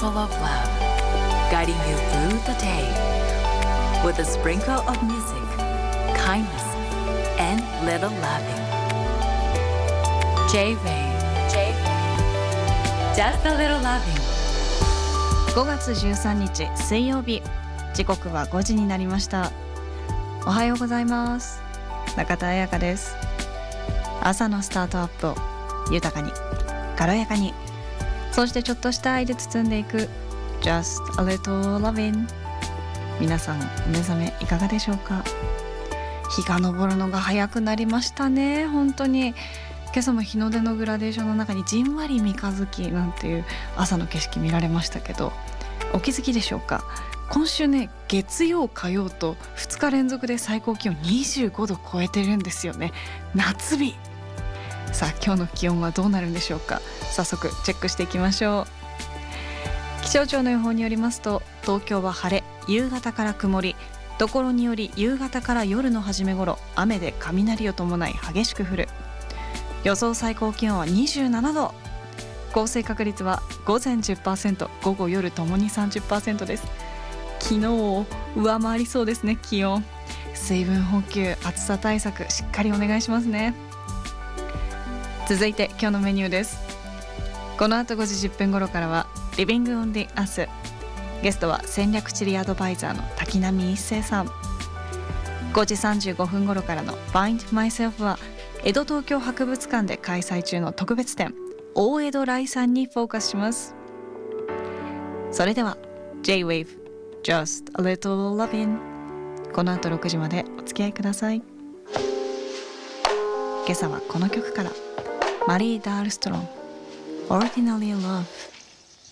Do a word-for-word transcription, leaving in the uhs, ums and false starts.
full of love, guiding you through the day with a sprinkle of music, kindness, and little loving. J-Wave, J-Wave, just a little loving. ごがつじゅうさんにち水曜日、時刻はごじになりました。おはようございます。中田彩香です。朝のスタートアップを豊かに軽やかに、そしてちょっとした愛で包んでいく Just a little loving。 皆さんお目覚めいかがでしょうか。日が昇るのが早くなりましたね。本当に今朝も日の出のグラデーションの中にじんわり三日月なんていう朝の景色見られましたけど、お気づきでしょうか。今週ね、月曜火曜とふつか連続で最高気温にじゅうごど超えてるんですよね。夏日。さあ今日の気温はどうなるんでしょうか。早速チェックしていきましょう。気象庁の予報によりますと、東京は晴れ、夕方から曇り、ところにより夕方から夜の初め頃雨で雷を伴い激しく降る。予想最高気温はにじゅうななど、降水確率は午前 じゅっパーセント、午後夜ともに さんじゅっパーセント です。昨日を上回りそうですね。気温、水分補給、暑さ対策しっかりお願いしますね。続いて今日のメニューです。この後ごじじゅっぷん頃からは Living on the Earth、 ゲストは戦略地理アドバイザーの滝波一生さん。ごじさんじゅうごふん頃からの Find Myself は江戸東京博物館で開催中の特別展、大江戸来さんにフォーカスします。それでは J-Wave Just a little loving、 この後ろくじまでお付き合いください。今朝はこの曲から、マリー・ダールストロン Ordinary Love。